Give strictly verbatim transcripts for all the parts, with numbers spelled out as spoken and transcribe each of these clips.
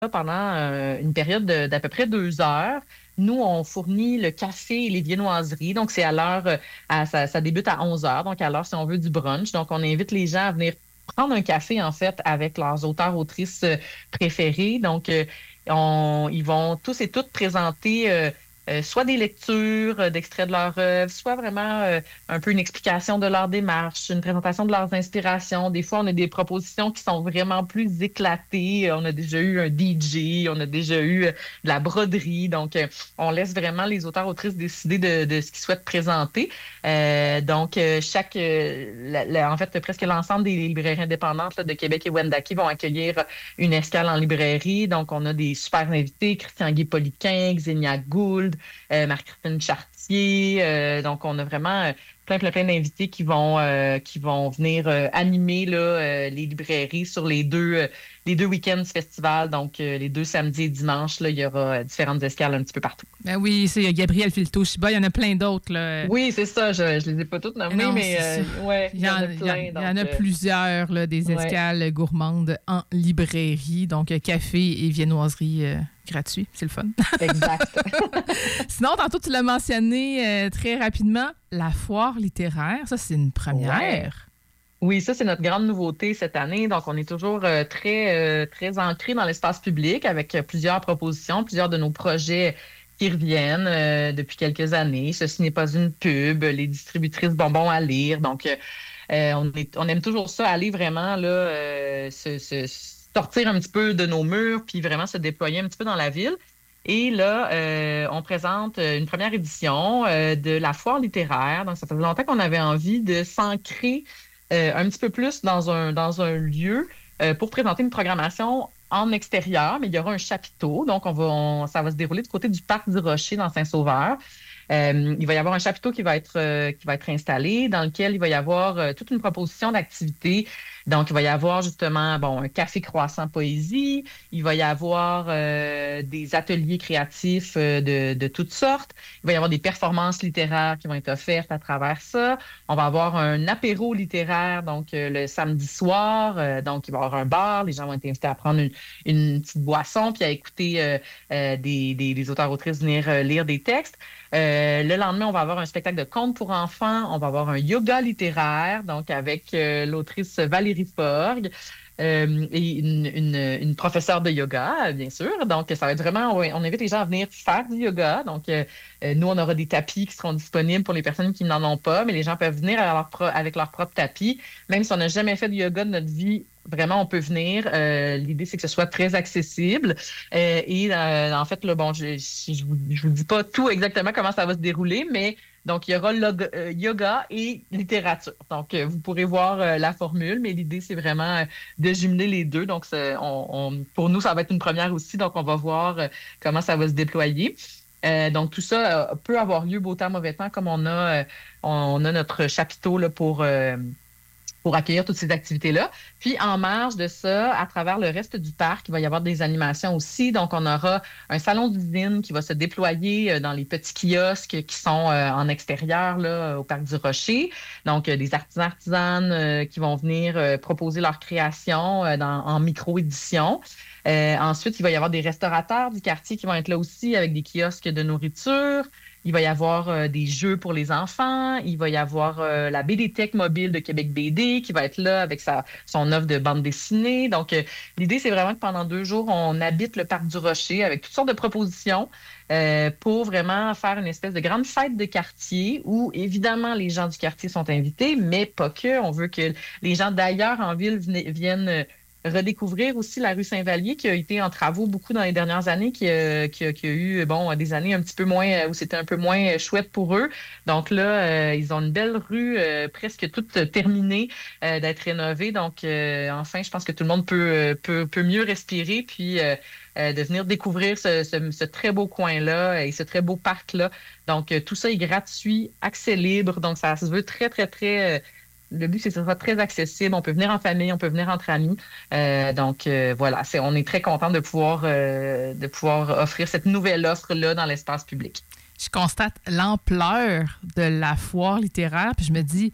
pendant euh, une période de- d'à peu près deux heures. Nous, on fournit le café et les viennoiseries. Donc, c'est à l'heure, euh, à- ça, ça débute à onze heures, donc à l'heure, si on veut, du brunch. Donc, on invite les gens à venir prendre un café, en fait, avec leurs auteurs, autrices euh, préférés. Donc, euh, on, ils vont tous et toutes présenter euh, euh, soit des lectures euh, d'extraits de leur œuvre, soit vraiment euh, un peu une explication de leur démarche, une présentation de leurs inspirations. Des fois, on a des propositions qui sont vraiment plus éclatées. On a déjà eu un D J, on a déjà eu euh, de la broderie. Donc, euh, on laisse vraiment les auteurs autrices décider de, de ce qu'ils souhaitent présenter. Euh, donc, euh, chaque, euh, la- la- en fait, presque l'ensemble des librairies indépendantes là, de Québec et Wendake vont accueillir une escale en librairie. Donc, on a des super invités, Christian Guy Poliquin, Xenia Gould, euh, Marc-Christine Chartier. Euh, donc, on a vraiment euh, plein, plein, plein d'invités qui vont, euh, qui vont venir euh, animer là, euh, les librairies sur les deux, euh, les deux week-ends du festival. Donc, euh, les deux samedis et dimanches, là, il y aura euh, différentes escales un petit peu partout. Ben oui, c'est Gabriel Filto-Shiba. Il y en a plein d'autres, là. Oui, c'est ça. Je ne les ai pas toutes nommées, Non, mais c'est ça. euh, ouais, Il il y y en en, a il y en- plein. il y en Donc, a euh, plusieurs, là, des ouais. escales gourmandes en librairie. Donc, euh, café et viennoiserie euh, gratuit. C'est le fun. Exact. Sinon, tantôt, tu l'as mentionné euh, très rapidement, la foire littéraire. Ça, c'est une Ouais. première. Oui, ça, c'est notre grande nouveauté cette année. Donc, on est toujours euh, très, euh, très ancré dans l'espace public avec euh, plusieurs propositions, plusieurs de nos projets qui reviennent euh, depuis quelques années. Ceci n'est pas une pub, les distributrices bonbons à lire. Donc, euh, euh, on est, on aime toujours ça, aller vraiment là, euh, se, se- sortir un petit peu de nos murs, puis vraiment se déployer un petit peu dans la ville. Et là, euh, on présente une première édition euh, de la foire littéraire. Donc, ça faisait longtemps qu'on avait envie de s'ancrer euh, un petit peu plus dans un, dans un lieu euh, pour présenter une programmation en extérieur, mais il y aura un chapiteau. Donc, on va, on- ça va se dérouler du côté du Parc du Rocher dans Saint-Sauveur. Euh, il va y avoir un chapiteau qui va être, euh, qui va être installé, dans lequel il va y avoir euh, toute une proposition d'activités. Donc, il va y avoir justement bon, un café croissant poésie, il va y avoir euh, des ateliers créatifs euh, de, de toutes sortes, il va y avoir des performances littéraires qui vont être offertes à travers ça. On va avoir un apéro littéraire, donc euh, le samedi soir. Euh, donc, il va y avoir un bar, les gens vont être invités à prendre une, une petite boisson puis à écouter euh, euh, des, des, des auteurs-autrices venir euh, lire des textes. Euh, le lendemain, on va avoir un spectacle de contes pour enfants. On va avoir un yoga littéraire, donc avec euh, l'autrice Valérie Forgue. Euh, et une, une, une professeure de yoga, bien sûr. Donc, ça va être vraiment, on, on invite les gens à venir faire du yoga. Donc, euh, euh, nous, on aura des tapis qui seront disponibles pour les personnes qui n'en ont pas, mais les gens peuvent venir à leur pro- avec leur propre tapis. Même si on n'a jamais fait de yoga de notre vie, vraiment, on peut venir. Euh, l'idée, c'est que ce soit très accessible. Euh, et euh, en fait, là, bon, je je vous, je vous dis pas tout exactement comment ça va se dérouler, mais donc il y aura log- euh, yoga et littérature. Donc, euh, vous pourrez voir euh, la formule, mais l'idée, c'est vraiment euh, de jumeler les deux. Donc, c'est- on, on- pour nous, ça va être une première aussi. Donc, on va voir euh, comment ça va se déployer. Euh, donc, tout ça euh, peut avoir lieu beau temps, mauvais temps, comme on a, euh, on a notre chapiteau là, pour, euh, pour accueillir toutes ces activités-là. Puis, en marge de ça, à travers le reste du parc, il va y avoir des animations aussi. Donc, on aura un salon d'usine qui va se déployer euh, dans les petits kiosques qui sont euh, en extérieur, là, au parc du Rocher. Donc, euh, des artisans artisanes euh, qui vont venir euh, proposer leur création euh, dans- en micro-édition. Euh, ensuite, il va y avoir des restaurateurs du quartier qui vont être là aussi avec des kiosques de nourriture. Il va y avoir euh, des jeux pour les enfants. Il va y avoir euh, la B D Tech mobile de Québec B D qui va être là avec sa, son offre de bande dessinée. Donc, euh, l'idée, c'est vraiment que pendant deux jours, on habite le parc du Rocher avec toutes sortes de propositions euh, pour vraiment faire une espèce de grande fête de quartier où, évidemment, les gens du quartier sont invités, mais pas que. On veut que les gens d'ailleurs en ville viennent, viennent euh, redécouvrir aussi la rue Saint-Vallier qui a été en travaux beaucoup dans les dernières années, qui, a- qui, a, qui a eu bon des années un petit peu moins euh, où c'était un peu moins euh, chouette pour eux. Donc là, euh, ils ont une belle rue euh, presque toute euh, terminée euh, d'être rénovée. Donc euh, enfin, je pense que tout le monde peut euh, peut, peut mieux respirer puis euh, euh, de venir découvrir ce, ce, ce très beau coin-là et ce très beau parc-là. Donc euh, tout ça est gratuit, accès libre. Donc ça se veut très très très euh, le but, c'est que ce soit très accessible. On peut venir en famille, on peut venir entre amis. Euh, donc euh, voilà, c'est, on est très content de pouvoir euh, de pouvoir offrir cette nouvelle offre-là dans l'espace public. Je constate l'ampleur de la foire littéraire, puis je me dis,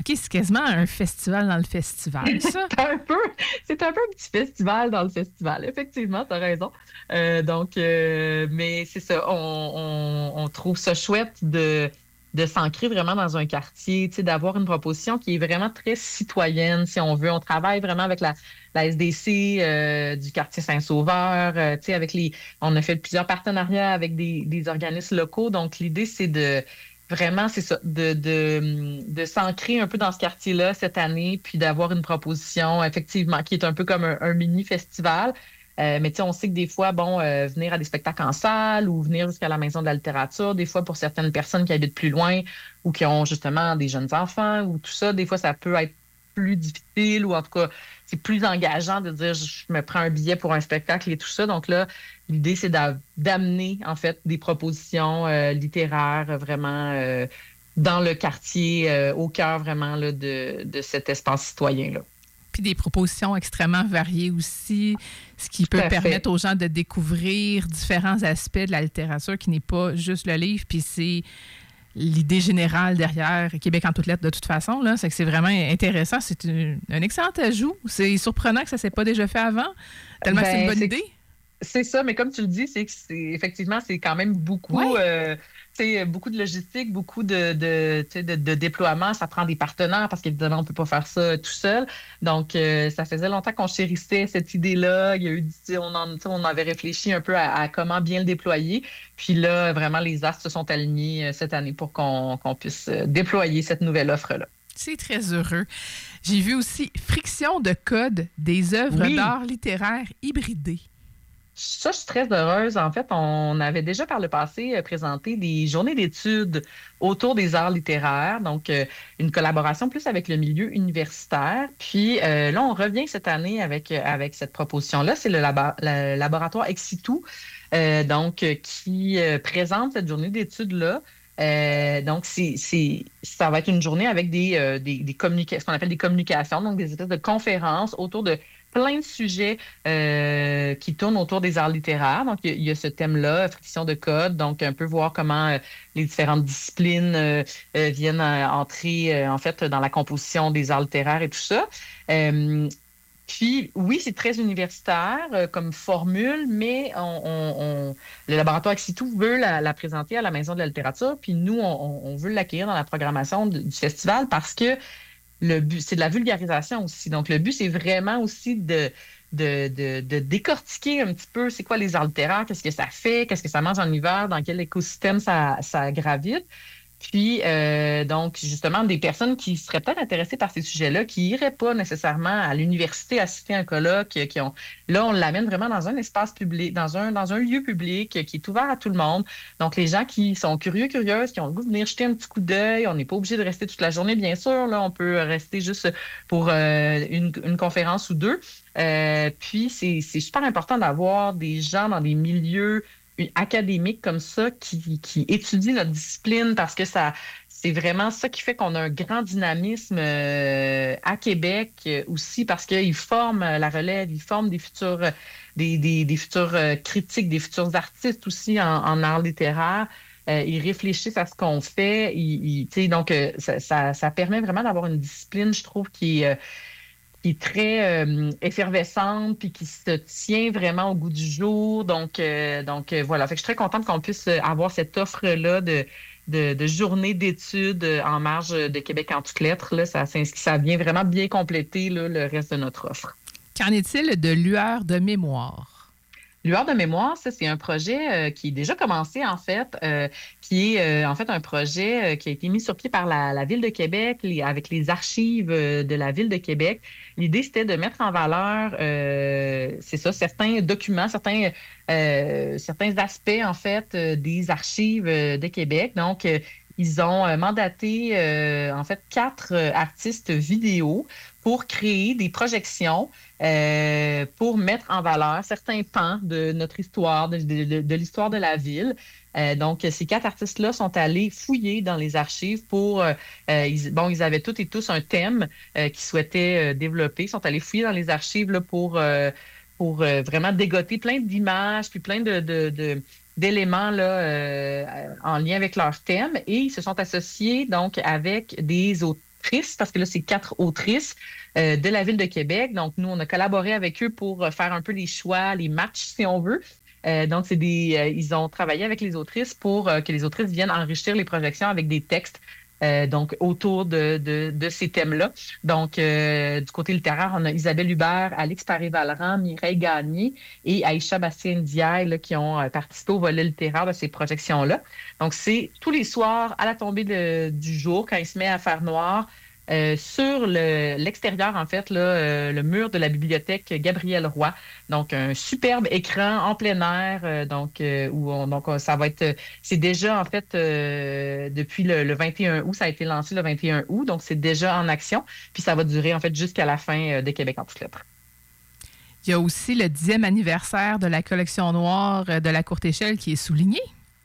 OK, c'est quasiment un festival dans le festival, ça? c'est un peu, c'est un peu un petit festival dans le festival. Effectivement, tu as raison. Euh, donc, euh, mais c'est ça, on, on, on trouve ça chouette de, de s'ancrer vraiment dans un quartier, tu sais, d'avoir une proposition qui est vraiment très citoyenne, si on veut. On travaille vraiment avec la, la S D C euh, du quartier Saint-Sauveur, euh, tu sais, avec les, on a fait plusieurs partenariats avec des, des organismes locaux. Donc, l'idée, c'est de vraiment, c'est ça, de, de, de s'ancrer un peu dans ce quartier-là cette année, puis d'avoir une proposition, effectivement, qui est un peu comme un, un mini-festival. Euh, mais tu sais, on sait que des fois, bon, euh, venir à des spectacles en salle ou venir jusqu'à la Maison de la littérature, des fois, pour certaines personnes qui habitent plus loin ou qui ont justement des jeunes enfants ou tout ça, des fois, ça peut être plus difficile ou en tout cas, c'est plus engageant de dire je me prends un billet pour un spectacle et tout ça. Donc là, l'idée, c'est d'a- d'amener en fait des propositions euh, littéraires euh, vraiment euh, dans le quartier, euh, au cœur vraiment là, de, de cet espace citoyen-là. Puis des propositions extrêmement variées aussi, ce qui Tout peut à permettre fait. aux gens de découvrir différents aspects de la littérature qui n'est pas juste le livre, puis c'est l'idée générale derrière Québec en toutes lettres de toute façon, là, c'est que c'est vraiment intéressant. C'est une- un excellent ajout. C'est surprenant que ça ne s'est pas déjà fait avant, tellement que c'est une Ben, bonne c'est idée. C'est ça, mais comme tu le dis, c'est que c'est effectivement, c'est quand même beaucoup, Oui. euh, tu sais, beaucoup de logistique, beaucoup de, de, tu sais, de, de déploiement. Ça prend des partenaires parce qu'évidemment, on peut pas faire ça tout seul. Donc, euh, ça faisait longtemps qu'on chérissait cette idée-là. Il y a eu, tu sais, on, en, tu sais, on avait réfléchi un peu à, à comment bien le déployer. Puis là, vraiment, les astres se sont alignés euh, cette année pour qu'on qu'on puisse euh, déployer cette nouvelle offre-là. C'est très heureux. J'ai vu aussi Friction de code des œuvres Oui. d'art littéraire hybridées. Ça, je suis très heureuse. En fait, on avait déjà par le passé euh, présenté des journées d'études autour des arts littéraires, donc euh, une collaboration plus avec le milieu universitaire. Puis euh, là, on revient cette année avec, euh, avec cette proposition-là. C'est le, labo- le laboratoire Exitu, euh, donc euh, qui euh, présente cette journée d'études-là. Euh, donc, c'est, c'est, ça va être une journée avec des, euh, des, des communica- ce qu'on appelle des communications, donc des espèces de conférences autour de plein de sujets euh, qui tournent autour des arts littéraires. Donc, il y, a il y a ce thème-là, friction de code, donc un peu voir comment euh, les différentes disciplines euh, euh, viennent euh, entrer euh, en fait dans la composition des arts littéraires et tout ça. Euh, puis, oui, c'est très universitaire euh, comme formule, mais on, on- on- le laboratoire Exitu veut la, la présenter à la Maison de la littérature, puis nous, on, on veut l'accueillir dans la programmation de- du festival parce que le but, c'est de la vulgarisation aussi. Donc, le but, c'est vraiment aussi de, de, de, de décortiquer un petit peu c'est quoi les arts littéraires, qu'est-ce que ça fait, qu'est-ce que ça mange en hiver, dans quel écosystème ça, ça gravite. Puis, euh, donc, justement, des personnes qui seraient peut-être intéressées par ces sujets-là, qui iraient pas nécessairement à l'université assister à un colloque, qui ont, là, on l'amène vraiment dans un espace public, dans un, dans un lieu public qui est ouvert à tout le monde. Donc, les gens qui sont curieux, curieuses, qui ont le goût de venir jeter un petit coup d'œil, on n'est pas obligé de rester toute la journée, bien sûr. Là, on peut rester juste pour euh, une, une conférence ou deux. Euh, puis, c'est, c'est super important d'avoir des gens dans des milieux académiques comme ça qui, qui étudient notre discipline parce que ça, c'est vraiment ça qui fait qu'on a un grand dynamisme euh, à Québec euh, aussi parce qu'ils forment la relève, ils forment des futurs, des, des, des futurs euh, critiques, des futurs artistes aussi en, en art littéraire. Euh, ils réfléchissent à ce qu'on fait. Ils, ils, tu sais, donc, euh, ça, ça, ça permet vraiment d'avoir une discipline, je trouve, qui est, euh, qui est très euh, effervescente puis qui se tient vraiment au goût du jour. Donc, euh, donc euh, voilà. Fait que je suis très contente qu'on puisse euh, avoir cette offre-là de, de, de journée d'études euh, en marge de Québec en toutes lettres. Là, ça, s'inscrit- ça vient vraiment bien compléter là, le reste de notre offre. Qu'en est-il de lueur de mémoire? Lueur de mémoire, ça, c'est un projet euh, qui est déjà commencé, en fait, euh, qui est euh, en fait un projet euh, qui a été mis sur pied par la, la Ville de Québec les- avec les archives euh, de la Ville de Québec. L'idée, c'était de mettre en valeur, euh, c'est ça, certains documents, certains, euh, certains aspects, en fait, euh, des archives euh, de Québec. Donc, euh, ils ont euh, mandaté, euh, en fait, quatre euh, artistes vidéo pour créer des projections euh, pour mettre en valeur certains pans de notre histoire, de, de- de- de l'histoire de la ville. Euh, donc, ces quatre artistes-là sont allés fouiller dans les archives pour... euh, euh, ils, bon, ils avaient toutes et tous un thème euh, qu'ils souhaitaient euh, développer. Ils sont allés fouiller dans les archives là, pour, euh, pour euh, vraiment dégoter plein d'images, puis plein de... de, de d'éléments là, euh, en lien avec leur thème et ils se sont associés donc avec des auteurs actrices, parce que là, c'est quatre autrices euh, de la Ville de Québec. Donc, nous, on a collaboré avec eux pour faire un peu les choix, les matchs, si on veut. Euh, donc, c'est des, euh, ils ont travaillé avec les autrices pour euh, que les autrices viennent enrichir les projections avec des textes euh, donc autour de, de, de ces thèmes-là. Donc, euh, du côté littéraire, on a Isabelle Hubert, Alix Paré-Vallerand, Mireille Gagné et Aïcha Bastien-Ndiaye là, qui ont euh, participé au volet littéraire de ces projections-là. Donc, c'est tous les soirs à la tombée de, du jour, quand il se met à faire noir, Euh, sur le, l'extérieur, en fait, là, euh, le mur de la bibliothèque Gabriel Roy. Donc, un superbe écran en plein air. Euh, donc, euh, où on, donc, ça va être. C'est déjà, en fait, euh, depuis le, le vingt et un août, ça a été lancé le vingt et un août. Donc, c'est déjà en action. Puis, ça va durer, en fait, jusqu'à la fin euh, de Québec en toutes lettres. Il y a aussi le dixième anniversaire de la collection noire de la Courte Échelle qui est souligné.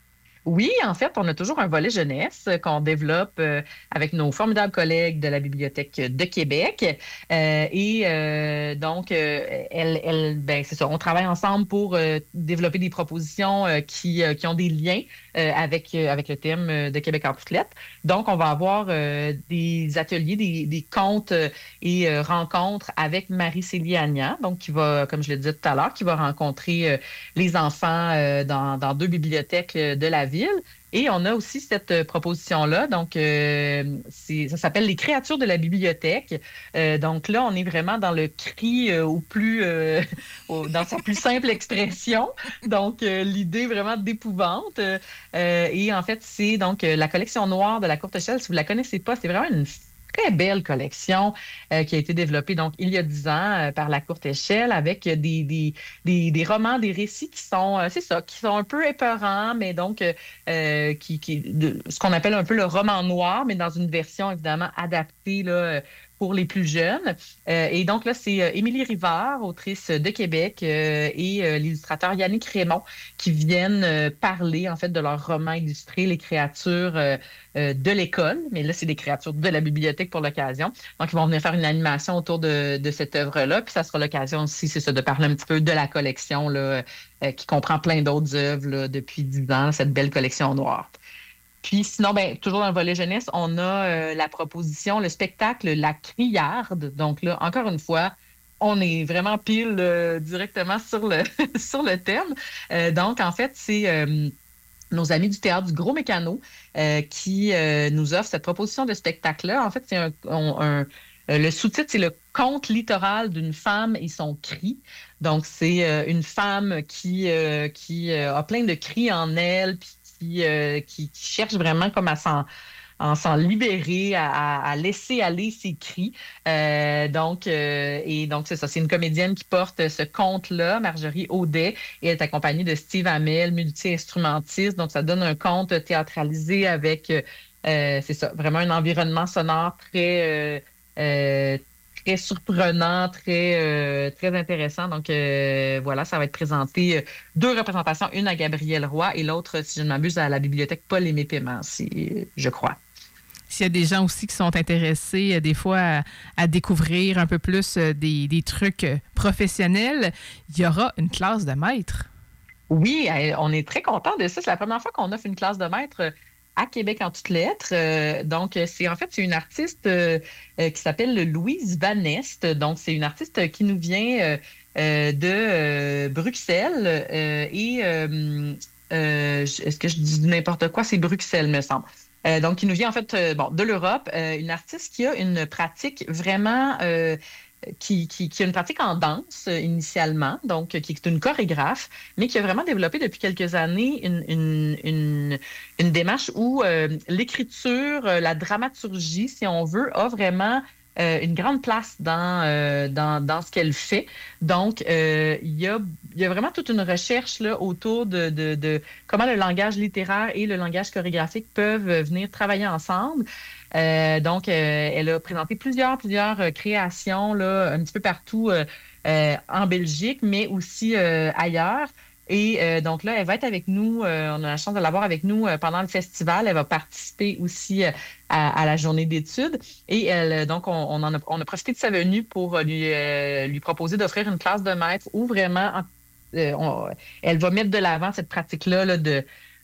Oui, en fait, on a toujours un volet jeunesse euh, qu'on développe euh, avec nos formidables collègues de la Bibliothèque de Québec. Euh, et euh, donc, euh, elle, elle, ben, c'est ça, on travaille ensemble pour euh, développer des propositions euh, qui, euh, qui ont des liens euh, avec, euh, avec le thème de Québec en toutes lettres. Donc, on va avoir euh, des ateliers, des, des contes et euh, rencontres avec Marie-Célie Agnan, donc qui va, comme je le disais tout à l'heure, qui va rencontrer euh, les enfants euh, dans, dans deux bibliothèques de la ville. Et on a aussi cette euh, proposition-là. Donc, euh, c'est, ça s'appelle Les créatures de la bibliothèque. Euh, donc là, on est vraiment dans le cri euh, au plus, euh, au, dans sa plus simple expression. Donc, euh, l'idée vraiment d'épouvante. Euh, et en fait, c'est donc euh, la collection noire de la Courte Échelle. Si vous ne la connaissez pas, c'est vraiment une très belle collection euh, qui a été développée donc il y a dix ans euh, par la Courte Échelle avec des, des, des, des romans, des récits qui sont, euh, c'est ça, qui sont un peu épeurants, mais donc euh, qui, qui de, ce qu'on appelle un peu le roman noir, mais dans une version évidemment adaptée là, pour les plus jeunes. Euh, et donc là, c'est euh, Émilie Rivard, autrice de Québec, euh, et euh, l'illustrateur Yannick Raymond qui viennent euh, parler en fait de leur roman illustré, Les créatures euh, euh, de l'école. Mais là, c'est des créatures de la bibliothèque pour l'occasion. Donc, ils vont venir faire une animation autour de, de cette œuvre-là. Puis ça sera l'occasion aussi, c'est ça, de parler un petit peu de la collection là, euh, qui comprend plein d'autres œuvres là, depuis dix ans, cette belle collection noire. Puis sinon, ben, toujours dans le volet jeunesse, on a euh, la proposition, le spectacle La Criarde. Donc là, encore une fois, on est vraiment pile euh, directement sur le, sur le thème. Euh, donc, en fait, c'est euh, nos amis du Théâtre du Gros Mécano euh, qui euh, nous offrent cette proposition de spectacle-là. En fait, c'est un, un, un le sous-titre, c'est le conte littoral d'une femme et son cri. Donc, c'est euh, une femme qui, euh, qui euh, a plein de cris en elle, puis Qui, euh, qui, qui cherche vraiment comme à s'en, à s'en libérer, à, à laisser aller ses cris. Euh, donc, euh, et donc, c'est ça. C'est une comédienne qui porte ce conte-là, Marjorie Audet, et elle est accompagnée de Steve Hamel, multi-instrumentiste. Donc, ça donne un conte théâtralisé avec, euh, c'est ça, vraiment un environnement sonore très, euh, euh, très surprenant, très, euh, très intéressant. Donc, euh, voilà, ça va être présenté euh, deux représentations, une à Gabriel Roy et l'autre, si je ne m'abuse, à la bibliothèque Paul-Aimé-Paiement, si, je crois. S'il y a des gens aussi qui sont intéressés euh, des fois à, à découvrir un peu plus euh, des, des trucs euh, professionnels, il y aura une classe de maître. Oui, on est très content de ça. C'est la première fois qu'on offre une classe de maître à Québec en toutes lettres. Euh, donc, c'est en fait, c'est une artiste euh, euh, qui s'appelle Louise Van Est. Donc, c'est une artiste qui nous vient euh, euh, de euh, Bruxelles. Euh, et euh, euh, est-ce que je dis n'importe quoi? C'est Bruxelles, me semble. Euh, donc, qui nous vient en fait euh, bon, de l'Europe. Euh, une artiste qui a une pratique vraiment... Euh, Qui, qui, qui a une pratique en danse euh, initialement, donc qui est une chorégraphe, mais qui a vraiment développé depuis quelques années une, une, une, une démarche où euh, l'écriture, euh, la dramaturgie, si on veut, a vraiment euh, une grande place dans, euh, dans, dans ce qu'elle fait. Donc, euh, il y a, il y a vraiment toute une recherche là, autour de, de, de comment le langage littéraire et le langage chorégraphique peuvent venir travailler ensemble. Euh, donc, euh, elle a présenté plusieurs, plusieurs euh, créations là, un petit peu partout euh, euh, en Belgique, mais aussi euh, ailleurs. Et euh, donc là, elle va être avec nous. Euh, on a la chance de l'avoir avec nous euh, pendant le festival. Elle va participer aussi euh, à, à la journée d'études. Et elle, donc, on, on, en a, on a profité de sa venue pour lui, euh, lui proposer d'offrir une classe de maître où vraiment, euh, on, elle va mettre de l'avant cette pratique-là là, de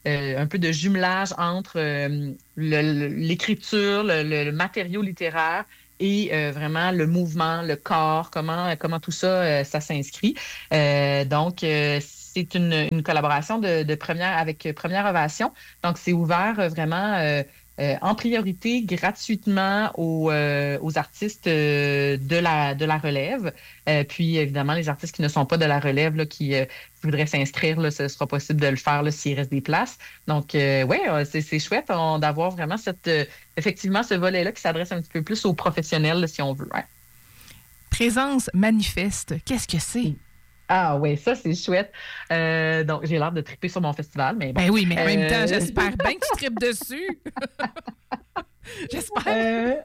euh, un peu de jumelage entre euh, le, l'écriture, le, le, le matériau littéraire et euh, vraiment le mouvement, le corps, comment, comment tout ça, euh, ça s'inscrit. Euh, donc, euh, c'est une, une collaboration de, de première, avec Première Ovation. Donc, c'est ouvert euh, vraiment euh, euh, en priorité gratuitement aux, euh, aux artistes euh, de la, de la relève. Euh, puis, évidemment, les artistes qui ne sont pas de la relève, là, qui, euh, qui voudraient s'inscrire, là, ce sera possible de le faire là, s'il reste des places. Donc, euh, oui, c'est, c'est chouette on, d'avoir vraiment cette, euh, effectivement ce volet-là qui s'adresse un petit peu plus aux professionnels, là, si on veut. Ouais. Présence manifeste, qu'est-ce que c'est? Ah oui, ça, c'est chouette. Euh, donc, j'ai l'air de triper sur mon festival, mais bon. Ben oui, mais en euh... même temps, j'espère bien que tu tripes dessus. J'espère. Euh...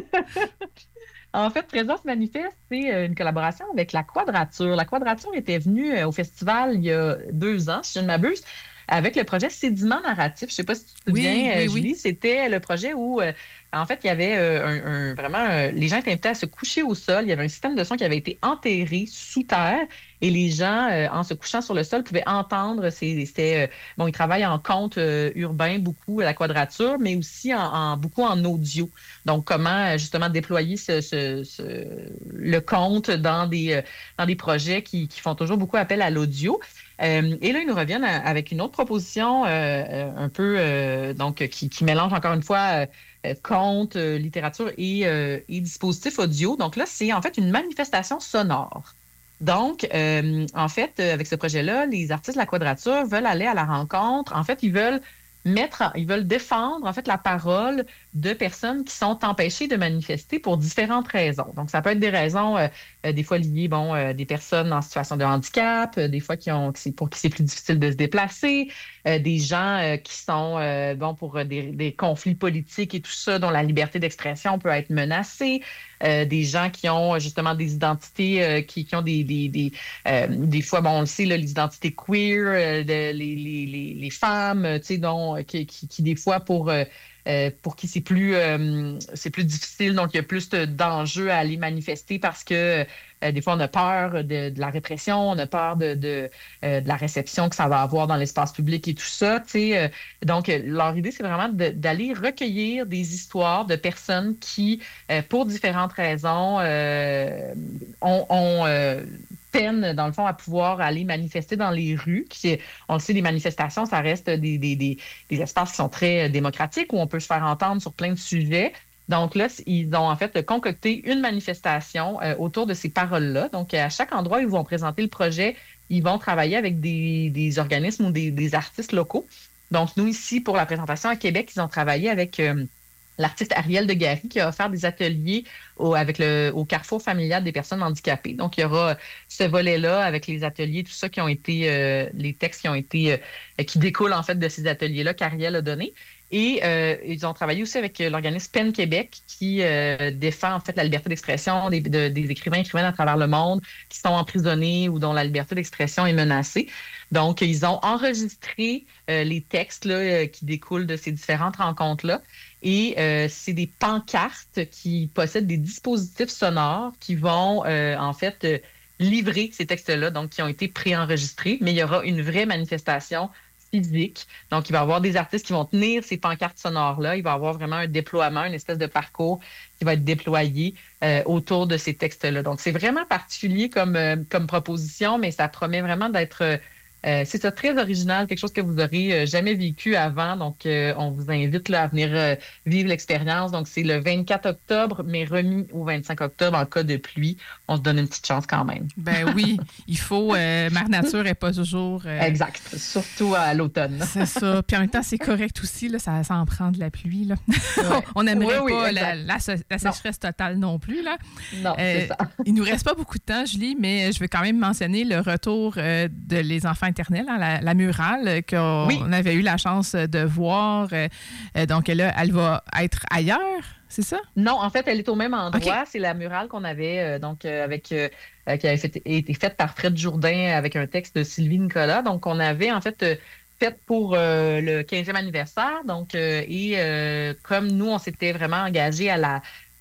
En fait, Présence manifeste, c'est une collaboration avec la Quadrature. La Quadrature était venue au festival il y a deux ans, si je ne m'abuse, avec le projet Sédiment narratif. Je ne sais pas si tu te souviens, oui, oui, Julie, oui. C'était le projet où, euh, en fait, il y avait euh, un, un, vraiment, euh, les gens étaient invités à se coucher au sol. Il y avait un système de son qui avait été enterré sous terre et les gens, euh, en se couchant sur le sol, pouvaient entendre. C'était, euh, bon, ils travaillent en conte euh, urbain beaucoup à la Quadrature, mais aussi en, en, beaucoup en audio. Donc, comment justement déployer ce, ce, ce, le conte dans des, euh, dans des projets qui, qui font toujours beaucoup appel à l'audio. Euh, et là, ils nous reviennent avec une autre proposition euh, un peu euh, donc qui, qui mélange encore une fois euh, conte, euh, littérature et, euh, et dispositif audio. Donc là, c'est en fait une manifestation sonore. Donc, euh, en fait, avec ce projet-là, les artistes de la Quadrature veulent aller à la rencontre. En fait, ils veulent mettre, ils veulent défendre en fait la parole de personnes qui sont empêchées de manifester pour différentes raisons. Donc, ça peut être des raisons euh, des fois liées, bon, euh, des personnes en situation de handicap, euh, des fois qui ont, pour qui c'est plus difficile de se déplacer, euh, des gens euh, qui sont, euh, bon, pour des, des conflits politiques et tout ça, dont la liberté d'expression peut être menacée. Euh, des gens qui ont justement des identités, euh, qui, qui ont des, des, des, euh, des fois, bon, on le sait, là, les identités queer, euh, de, les, les, les, les femmes, tu sais, dont, qui, qui, qui des fois, pour, euh, euh, pour qui c'est plus, euh, c'est plus difficile, donc il y a plus de, d'enjeux à aller manifester parce que euh, des fois, on a peur de, de la répression, on a peur de, de, euh, de la réception que ça va avoir dans l'espace public et tout ça, tu sais. Euh, donc, leur idée, c'est vraiment de, d'aller recueillir des histoires de personnes qui, euh, pour différentes raisons, euh, ont, ont euh, peine, dans le fond, à pouvoir aller manifester dans les rues. Qui, on le sait, les manifestations, ça reste des, des, des, des espaces qui sont très démocratiques où on peut se faire entendre sur plein de sujets. Donc là, ils ont en fait concocté une manifestation euh, autour de ces paroles-là. Donc, à chaque endroit où ils vont présenter le projet, ils vont travailler avec des, des organismes ou des, des artistes locaux. Donc, nous, ici, pour la présentation à Québec, ils ont travaillé avec euh, l'artiste Ariel de Gary qui a offert des ateliers au, avec le, au Carrefour familial des personnes handicapées. Donc, il y aura ce volet-là avec les ateliers, tout ça qui ont été, euh, les textes qui ont été, euh, qui découlent en fait de ces ateliers-là qu'Ariel a donnés. Et euh, ils ont travaillé aussi avec l'organisme PEN Québec qui euh, défend en fait la liberté d'expression des, de, des écrivains et écrivaines à travers le monde qui sont emprisonnés ou dont la liberté d'expression est menacée. Donc, ils ont enregistré euh, les textes là, qui découlent de ces différentes rencontres-là. Et euh, c'est des pancartes qui possèdent des dispositifs sonores qui vont euh, en fait euh, livrer ces textes-là, donc qui ont été préenregistrés. Mais il y aura une vraie manifestation physique. Donc, il va y avoir des artistes qui vont tenir ces pancartes sonores-là. Il va y avoir vraiment un déploiement, une espèce de parcours qui va être déployé euh, autour de ces textes-là. Donc, c'est vraiment particulier comme, euh, comme proposition, mais ça promet vraiment d'être... Euh, Euh, c'est ça, très original, quelque chose que vous n'aurez euh, jamais vécu avant. Donc, euh, on vous invite là, à venir euh, vivre l'expérience. Donc, c'est le vingt-quatre octobre, mais remis au vingt-cinq octobre en cas de pluie. On se donne une petite chance quand même. Ben oui, il faut... Euh, Mère Nature n'est pas toujours... Euh, exact, surtout à l'automne. C'est ça. Puis en même temps, c'est correct aussi, là, ça, ça en prend de la pluie. Là. Ouais. On n'aimerait oui, pas oui, la, la, la sécheresse non. totale non plus. Là. Non, euh, c'est ça. Il nous reste pas beaucoup de temps, Julie, mais je vais quand même mentionner le retour euh, de Les Enfants éternels, hein, la, la murale qu'on oui. avait eu la chance de voir. Euh, donc là, elle va être ailleurs, c'est ça? Non, en fait, elle est au même endroit. Okay. C'est la murale qu'on avait euh, donc euh, avec euh, qui avait fait, été faite par Fred Jourdain avec un texte de Sylvie Nicolas. Donc, on avait en fait euh, fait pour euh, le quinzième anniversaire. Donc, euh, et euh, comme nous, on s'était vraiment engagé à la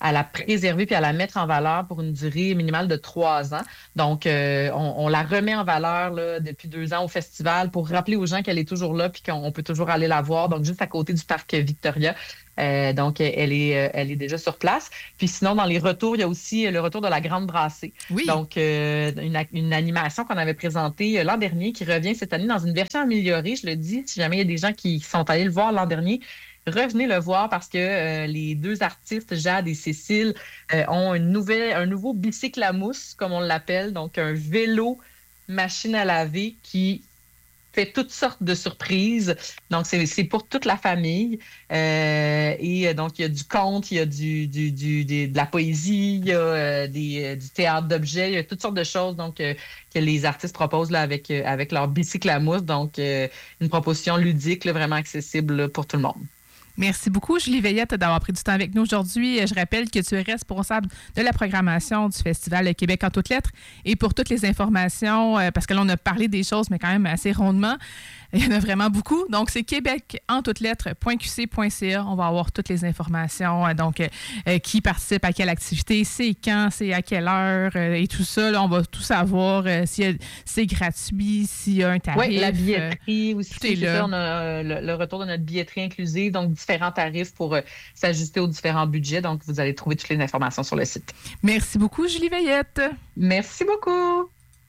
à la préserver puis à la mettre en valeur pour une durée minimale de trois ans. Donc, euh, on, on la remet en valeur là, depuis deux ans au festival pour rappeler aux gens qu'elle est toujours là puis qu'on peut toujours aller la voir. Donc, juste à côté du parc Victoria. Euh, donc, elle est, elle est déjà sur place. Puis sinon, dans les retours, il y a aussi le retour de la Grande Brassée. Oui. Donc, euh, une, une animation qu'on avait présentée l'an dernier qui revient cette année dans une version améliorée. Je le dis, si jamais il y a des gens qui sont allés le voir l'an dernier, revenez le voir parce que euh, les deux artistes, Jade et Cécile, euh, ont une nouvelle, un nouveau bicycle à mousse, comme on l'appelle. Donc, un vélo machine à laver qui fait toutes sortes de surprises. Donc, c'est, c'est pour toute la famille. Euh, et donc, il y a du conte, il y a du, du, du, des- de la poésie, il y a euh, des, euh, du théâtre d'objets, il y a toutes sortes de choses donc, euh, que les artistes proposent là, avec, euh, avec leur bicycle à mousse. Donc, euh, une proposition ludique, là, vraiment accessible là, pour tout le monde. Merci beaucoup, Julie Veillette, d'avoir pris du temps avec nous aujourd'hui. Je rappelle que tu es responsable de la programmation du Festival Québec en toutes lettres. Et pour toutes les informations, euh, parce que là, on a parlé des choses, mais quand même assez rondement, il y en a vraiment beaucoup. Donc, c'est québec en toutes lettres point q c point c a. On va avoir toutes les informations. euh, Donc, euh, qui participe à quelle activité, c'est quand, c'est à quelle heure euh, et tout ça. Là, on va tout savoir euh, si c'est gratuit, s'il y a un tarif. Oui, la billetterie euh, aussi. tout est C'est là. ça, on a euh, le, le retour de notre billetterie inclusive, donc différents tarifs pour euh, s'ajuster aux différents budgets. Donc, vous allez trouver toutes les informations sur le site. Merci beaucoup, Julie Veillette. Merci beaucoup.